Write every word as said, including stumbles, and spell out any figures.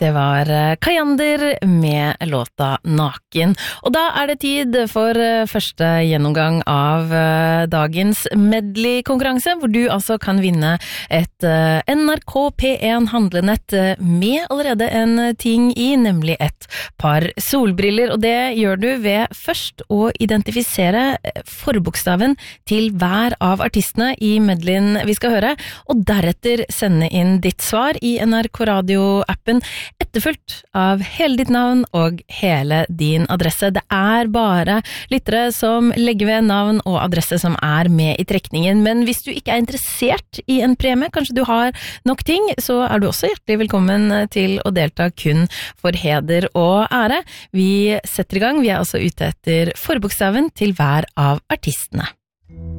Det var Kajander med låta Naken. Og da er det tid for første gjennomgang av dagens medley-konkurranse, hvor du altså kan vinne et N R K P én handlenett med allerede en ting i, nemlig et par solbriller. Og det gjør du ved først å identifisere forbokstaven til hver av artistene i medleyen vi skal høre, og deretter sende inn ditt svar i N R K Radio-appen, etterfulgt av hele ditt navn og hele din adresse. Det er bare lyttere som legger ved navn og adresse som er med i trekningen, men hvis du ikke er interessert i en premie, kanskje du har nok ting, så er du også hjertelig velkommen til å delta kun for heder og ære. Vi setter i gang, vi er altså ute etter forbokstaven til hver av artistene.